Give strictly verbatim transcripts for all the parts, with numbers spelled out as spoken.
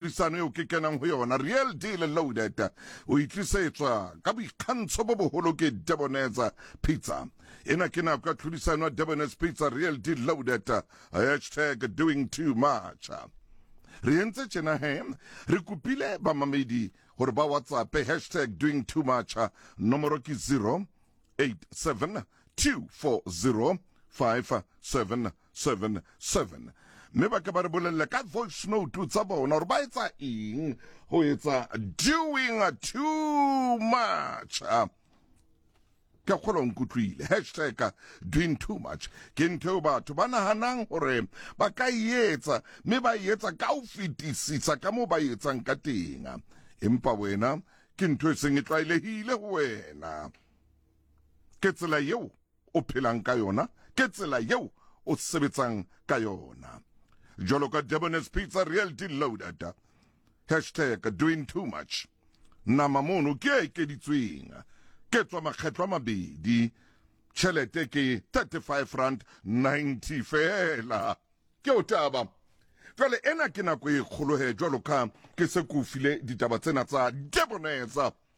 tlhodisano eo ke kenang ho yona Real Deal Loaded o itlisetswa ka boikgantsho bo boholo ke Debonairs Pizza. Ena ke nako ya tlhodisano ya Debonairs Pizza Real Deal Loaded hashtag doing too much. Re entse tjena he re kupile ba mamedi hore ba WhatsApp hashtag doing too much nomoro ke zero eight seven two four zero five seven seven seven. Me ba ka ba re bolella ka voice note tsa bona hore ba etsa eng ho etsa doing too much. Ka kgolo nkutlwile hashtag doing too much ke ntho batho ba nahanang hore ba ka etsa me ba etsa ka o fetisisa ka mo ba etsang ka teng, empa wena ke ntho e seng e tlwaelehile ho wena. Ke tsela eo o phelang ka yona, ke tsela eo o sebetsang ka yona. Jwalo ka Debonairs Pizza Real Deal Loaded hashtag doing too much. Nama mono ke e keditsweng ke tswa makgetlo a mabedi, tjhelete ke thirty-five rand ninety fela. Ke o taba jwale ena ke nako e kgolo he jwalo ka ke se ko file ditaba tsena tsa Debonairs.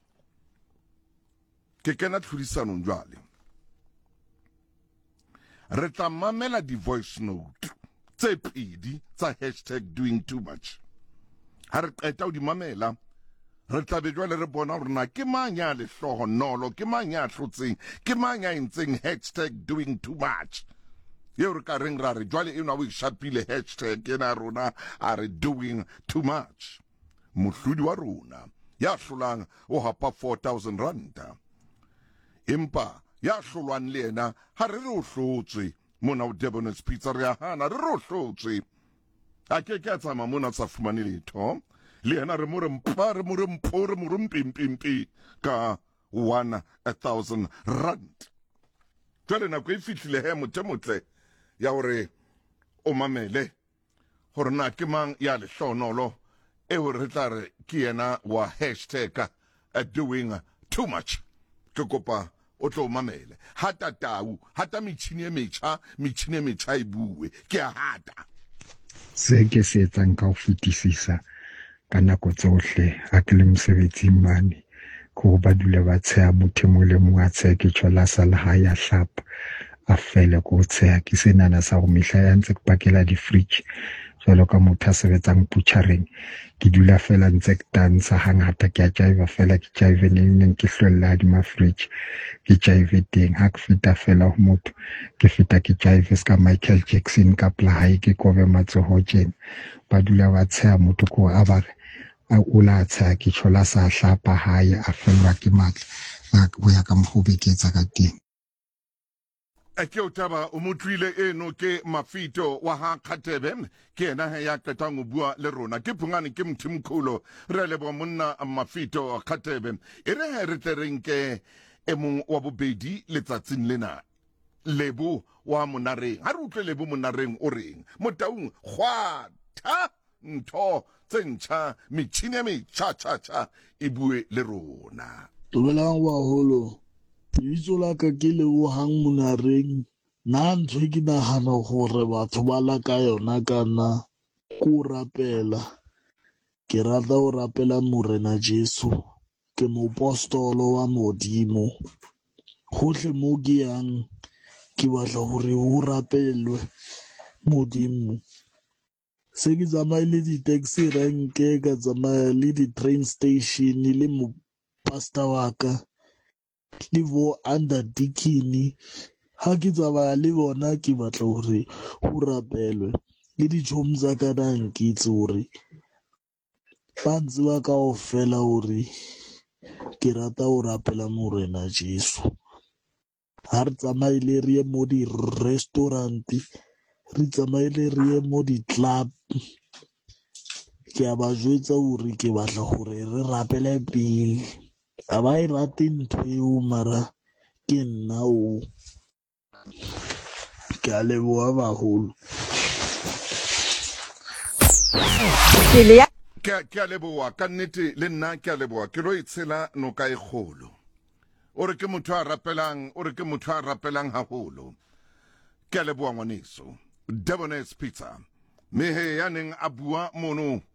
Ke kena tlhodisanong jwale re tla mamela di voice note tse pedi tsa hashtag doing too much. Ha re qeta o di mamela re tla be jwale re bona hore na ke mang ya lehlohonolo, ke mang ya hlotseng, ke mang ya entseng hashtag doing too much. Yeo re ka reng ra re jwale ena o ishapile hashtag ena rona a re doing too much. Mohlodi wa rona ya hlolang o hapa four thousand rand, empa ya hlolwan le ena ha re re o hlotswe mona o Debonairs Pizza re hana re re o hlotswe a ke ke tsama mona sa fumane letho le ena re mo re mpa re mo re mpo re mo re mpimpimpi ka one thousand rand. Jwale nako e fihlile he motho motle ya hore o mamele hore na ke mang ya lehlonolo e hore re tla re ke ena wa hashtag doing too much. Ke kopa o tlo mamele hata tau hata mitjhini e metjha mitjhini e metjha e bue ke a hata se ke se etsang ka ho fetisisa ka nako tsohle ha ke le mosebetsing mane ko ba dule ba tsheha motho mo le mong a tsheha ke tshola sa le ha ya hlapa a fele ko tsheha ke senana sa go mehla ya ntse ke pakela di fridge jwalo ka motho a sebetsang butchereng ke dula fela ntse ke tansa hangata ke a jive fela ke jive neng ke hlolla di ma fridge ke jive teng ha ke feta fela ho motho ke feta ke jive ska Michael Jackson ka pla hae ke kobe matsoho tjena ba dula ba tsheha motho ko a ba a ula tsheha ke tshola sa hlapa hae a fellwa ke matla go ya ka mhobe ke etsa ka teng. A ke o taba o motlwile eno ke Mafito wa ha Khatebe ke ena he ya qetang ho bua le rona ke phungane ke mthimkholo re le bo monna Mafito Khatebe e re he re tlereng e mong wa bobedi letsatsing lena Lebo wa Monareng ha re utlwe Lebo Monareng o reng motaung kgwatha ntho tse ntjha mitjhini e metjha cha cha e bue le rona. Dumelang baholo, lebitso la ka ke Lebohang Monareng. Nna ntho e ke nahana hore batho ba la ka yona ka nna ke ho rapela. Ke rata ho rapela Morena Jesu, ke mopostolo wa Modimo. Hohle mo ke yang ke batla hore ho rapelwe Modimo. Se ke tsamaile di-taxi rank-e ka tsamaya le di-train station le mo pastor wa ka le bo under deacon ha ke tsamaya le bona ke batla hore ho rapelwe le ditjhomo tsa ka nang ke itse hore ba ntse ba kaofela hore ke rata ho rapela Morena Jesu. Ha re tsamaile re ye mo di-restaurant re tsamaile re ye mo di-club ke a ba jwetsa hore ke batla hore re rapele pele a ba e rate ntho eo mara ke nna o ke a leboha baholo. Ke a leboha ka nnete le nna ke a leboha ke lo itshela no ka e kgolo o re ke motho a rapelang o re ke motho a rapelang haholo. Ke a leboha ngwaneso Debonairs Pizza me he ya neng a bua mono